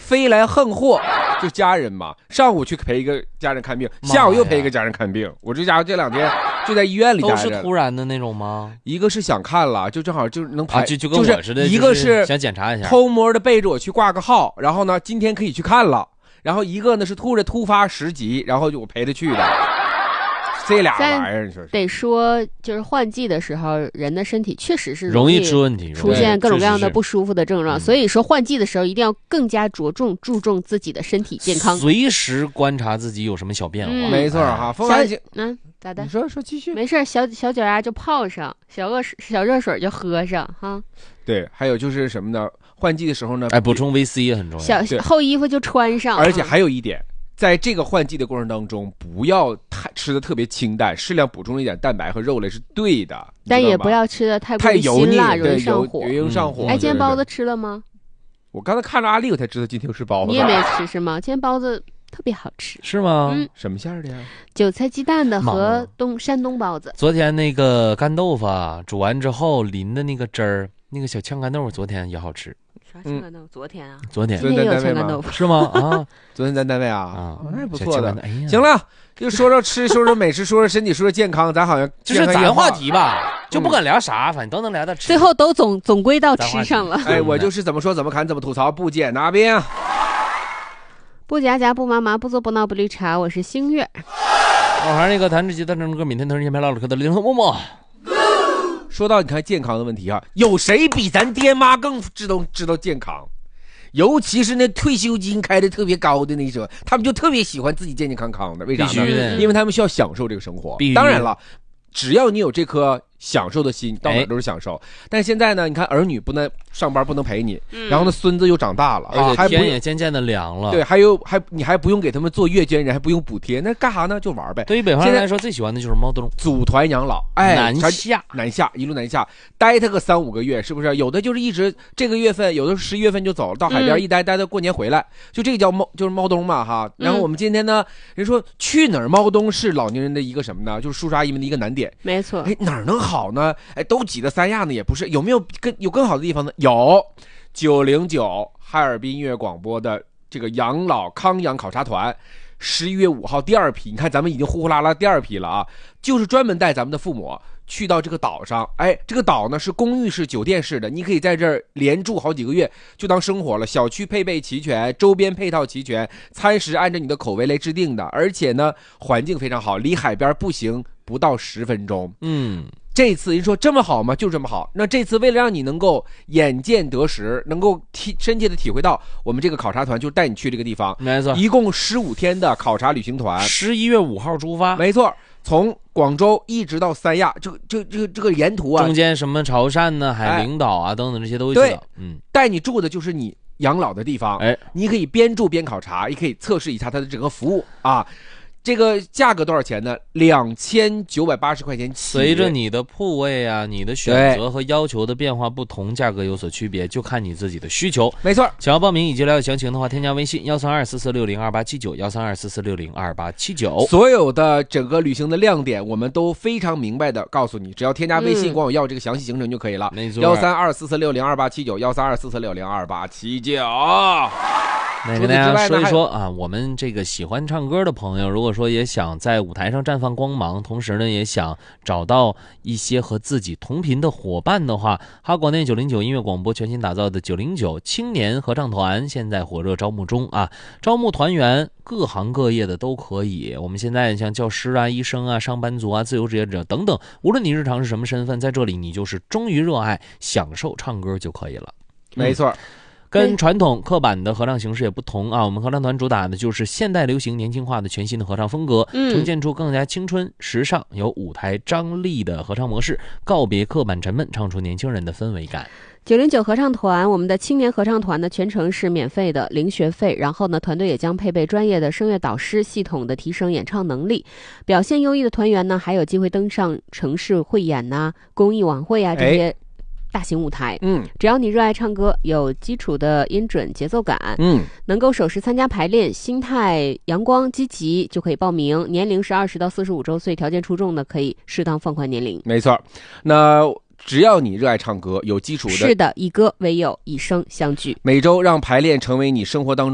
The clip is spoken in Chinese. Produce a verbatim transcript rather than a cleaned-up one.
飞来横祸，就家人嘛，上午去陪一个家人看病，下午又陪一个家人看病。我这家伙这两天就在医院里待着。 都是突然的那种吗？ 一个是想看了，就正好就能排， 啊、就就跟我似的， 就是一个是想检查一下， 偷摸的背着我去挂个号，然后呢，今天可以去看了。然后一个呢是突然突发十级，然后就我陪他去的。这俩玩意儿，你说是得说，就是换季的时候，人的身体确实是容易出问题， 出现各种各样的不舒服的症状。所以说，换季的时候一定要更加着重注重自己的身体健康， 随时观察自己有什么小变化。 嗯、 没错哈，风寒小嗯咋的？ 你说说继续。 没事，小小脚丫就泡上，小热小热水就喝上哈。 对，还有就是什么呢？换季的时候呢， 哎，补充维 C 也很重要。 小厚衣服就穿上， 而且还有一点。在这个换季的过程当中，不要太吃的特别清淡，适量补充一点蛋白和肉类是对的， 但也不要吃的太太油腻， 容易上火， 容易上火。 哎，今天包子吃了吗？ 我刚才看着阿丽，我才知道今天吃包子。 你也没吃是吗？今天包子特别好吃， 是吗？ 嗯， 什么馅的呀？ 韭菜鸡蛋的和东山东包子。 昨天那个干豆腐啊，煮完之后淋的那个汁儿，那个小炝干豆腐，昨天也好吃。 啥炝干豆腐？昨天啊？ 昨天。 今天也有炝干豆腐是吗？啊， 昨天在单位啊， 啊， 那也不错的。 哎呀， 行了，就说说吃，说说美食，说说身体，说说健康，咱好像就是咱话题吧，就不管聊啥，反正都能聊到吃。 最后都总总归到吃上了。 哎，我就是怎么说怎么侃，怎么吐槽，不捡拿兵。 不夹夹不麻麻，不做不闹不绿茶。我是星月。 我还是那个弹着吉他唱歌，每天腾时间拍唠唠嗑的零和默默。 说到你看健康的问题啊，有谁比咱爹妈更知道知道健康？尤其是那退休金开的特别高的那种，他们就特别喜欢自己健健康康的。为啥呢？因为他们需要享受这个生活。当然了，只要你有这颗享受的心，到哪都是享受。哎、但是现在呢，你看儿女不能上班，不能陪你，嗯、然后呢，孙子又长大了， 而且天也渐渐的凉了。 对，还有还你还不用给他们做月捐人，还不用补贴，那干啥呢？就玩呗。 对于北方人来说，最喜欢的就是猫冬， 组团养老，哎， 南下南下一路南下，待他个三五个月，是不是？有的就是一直这个月份，有的十一月份就走了，到海边一待、嗯、待到过年回来，就这个叫猫，就是猫冬嘛哈。然后我们今天呢，人说去哪儿猫冬是老年人的一个什么呢？就是叔叔阿姨们的一个难点。 没错。 哎，哪儿能好呢？哎，都挤得三亚呢，也不是，有没有更有更好的地方呢？有，九零九哈尔滨音乐广播的这个养老康养考察团，十一月五号第二批，你看咱们已经呼呼啦啦第二批了啊，就是专门带咱们的父母去到这个岛上。哎，这个岛呢是公寓式、酒店式的，你可以在这儿连住好几个月，就当生活了。小区配备齐全，周边配套齐全，餐食按照你的口味来制定的，而且呢环境非常好，离海边步行不到十分钟。 嗯。 这次人说这么好吗？就这么好。那这次为了让你能够眼见得实，能够体深切的体会到，我们这个考察团就带你去这个地方。 没错， 一共十五天的考察旅行团， 十一月五号出发。 没错，从广州一直到三亚，这个这个这个这个沿途啊， 中间什么潮汕呢、海陵岛啊、哎、等等这些都会去的。 对，嗯，带你住的就是你养老的地方。哎，你可以边住边考察，也可以测试一下它的整个服务啊。这个价格多少钱呢？两千九百八十块钱起。 随着你的铺位啊、你的选择和要求的变化不同，价格有所区别，就看你自己的需求。 没错， 想要报名以及了解详情的话，添加微信幺三二四四六零二八七九幺三二四四六零二八七九。 所有的整个旅行的亮点，我们都非常明白的告诉你，只要添加微信，管我要这个详细行程就可以了。 没错， 幺三二四四六零二八七九幺三二四四六零二八七九。 那跟大家说一说啊，我们这个喜欢唱歌的朋友，如果说也想在舞台上绽放光芒，同时呢也想找到一些和自己同频的伙伴的话，哈广电九零九音乐广播全新打造的九零九青年合唱团现在火热招募中啊，招募团员各行各业的都可以。我们现在像教师啊、医生啊、上班族啊、自由职业者等等，无论你日常是什么身份，在这里你就是忠于热爱、享受唱歌就可以了。 没错。 嗯，跟传统刻板的合唱形式也不同啊，我们合唱团主打的就是现代流行年轻化的全新的合唱风格， 嗯， 呈现出更加青春时尚有舞台张力的合唱模式，告别刻板沉闷，唱出年轻人的氛围感。 九零九合唱团，我们的青年合唱团呢，全程是免费的，零学费。然后呢，团队也将配备专业的声乐导师，系统的提升演唱能力。表现优异的团员呢，还有机会登上城市汇演呐、啊、公益晚会啊这些。哎大型舞台， 嗯， 只要你热爱唱歌，有基础的音准、节奏感， 嗯， 能够守时参加排练，心态阳光积极，就可以报名。年龄是二十到四十五周岁，条件出众的可以适当放宽年龄。 没错，那只要你热爱唱歌，有基础的， 是的，以歌为友，以声相聚。 每周让排练成为你生活当中